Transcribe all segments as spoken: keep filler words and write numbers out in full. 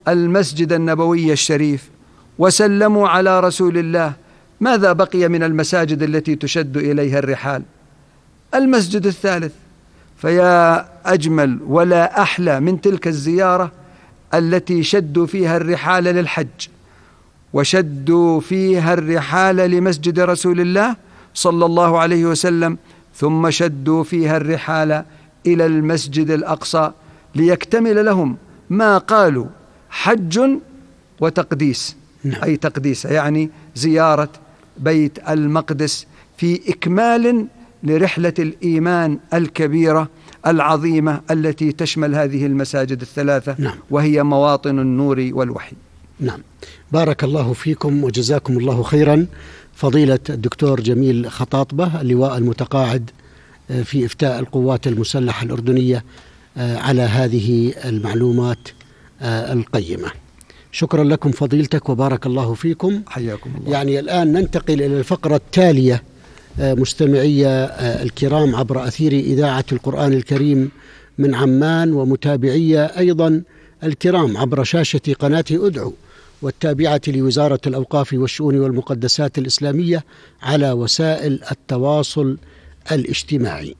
المسجد النبوي الشريف وسلموا على رسول الله، ماذا بقي من المساجد التي تشد إليها الرحال؟ المسجد الثالث. فيا أجمل ولا أحلى من تلك الزيارة التي شدوا فيها الرحال للحج، وشدوا فيها الرحال لمسجد رسول الله صلى الله عليه وسلم، ثم شدوا فيها الرحال إلى المسجد الأقصى ليكتمل لهم ما قالوا حج وتقديس. نعم. أي تقديس يعني زيارة بيت المقدس في إكمال لرحلة الإيمان الكبيرة العظيمة التي تشمل هذه المساجد الثلاثة. نعم. وهي مواطن النور والوحي. نعم. بارك الله فيكم وجزاكم الله خيرا فضيلة الدكتور جميل خطاطبة، اللواء المتقاعد في إفتاء القوات المسلحة الأردنية، على هذه المعلومات القيمة. شكرا لكم فضيلتك وبارك الله فيكم. حياكم الله. يعني الآن ننتقل إلى الفقرة التالية. مستمعي الكرام عبر أثير إذاعة القرآن الكريم من عمان، ومتابعي أيضا الكرام عبر شاشة قناة أدعو والتابعة لوزارة الأوقاف والشؤون والمقدسات الإسلامية على وسائل التواصل الاجتماعي.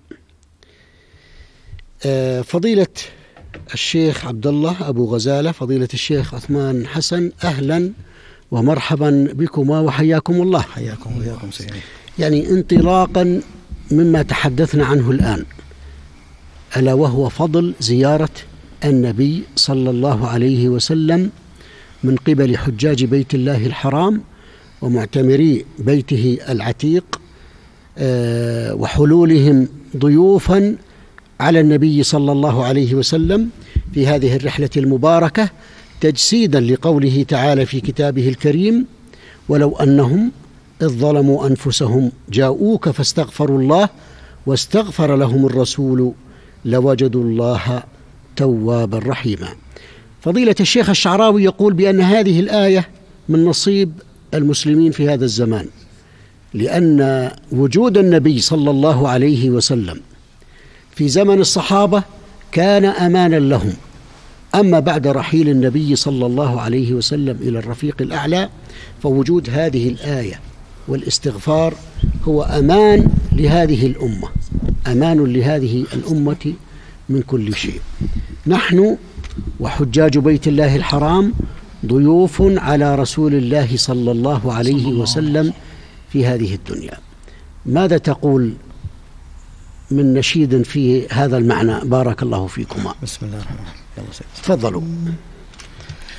فضيلة الشيخ عبد الله أبو غزالة، فضيلة الشيخ عثمان حسن، أهلا ومرحبا بكما وحياكم الله. حياكم وياكم سيدي. يعني انطلاقا مما تحدثنا عنه الآن، ألا وهو فضل زيارة النبي صلى الله عليه وسلم من قبل حجاج بيت الله الحرام ومعتمري بيته العتيق، وحلولهم ضيوفا على النبي صلى الله عليه وسلم في هذه الرحلة المباركة، تجسيدا لقوله تعالى في كتابه الكريم: ولو أنهم إذ ظلموا أنفسهم جاءوك فاستغفروا الله واستغفر لهم الرسول لوجدوا الله توابا رحيما. فضيلة الشيخ الشعراوي يقول بأن هذه الآية من نصيب المسلمين في هذا الزمان، لأن وجود النبي صلى الله عليه وسلم في زمن الصحابة كان أمانا لهم، أما بعد رحيل النبي صلى الله عليه وسلم إلى الرفيق الأعلى فوجود هذه الآية والاستغفار هو أمان لهذه الأمة، أمان لهذه الأمة من كل شيء. نحن وحجاج بيت الله الحرام ضيوف على رسول الله صلى الله عليه وسلم في هذه الدنيا. ماذا تقول من نشيد في هذا المعنى؟ بارك الله فيكما. بسم الله الرحمن الرحيم. يلا سيدي. تفضلوا.